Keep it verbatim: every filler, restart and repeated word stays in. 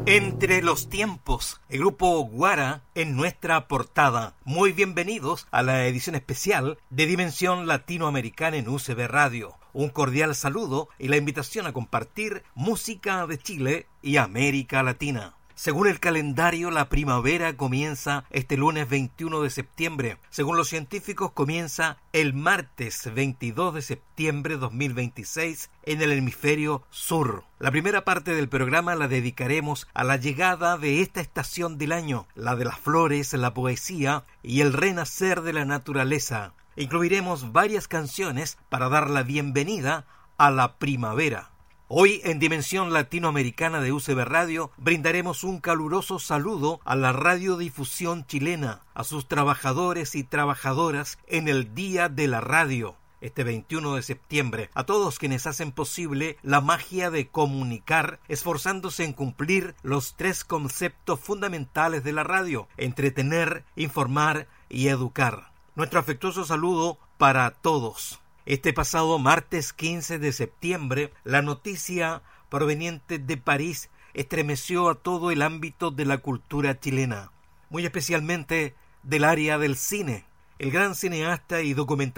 Entre los tiempos, el grupo Guara en nuestra portada. Muy bienvenidos a la edición especial de Dimensión Latinoamericana en U C B Radio. Un cordial saludo y la invitación a compartir música de Chile y América Latina. Según el calendario, la primavera comienza este lunes veintiuno de septiembre. Según los científicos, comienza el martes veintidós de septiembre de dos mil veintiséis en el hemisferio sur. La primera parte del programa la dedicaremos a la llegada de esta estación del año, la de las flores, la poesía y el renacer de la naturaleza. Incluiremos varias canciones para dar la bienvenida a la primavera. Hoy, en Dimensión Latinoamericana de U C B Radio, brindaremos un caluroso saludo a la radiodifusión chilena, a sus trabajadores y trabajadoras en el Día de la Radio, este veintiuno de septiembre, a todos quienes hacen posible la magia de comunicar, esforzándose en cumplir los tres conceptos fundamentales de la radio: entretener, informar y educar. Nuestro afectuoso saludo para todos. Este pasado martes quince de septiembre, la noticia proveniente de París estremeció a todo el ámbito de la cultura chilena, muy especialmente del área del cine. El gran cineasta y documentalista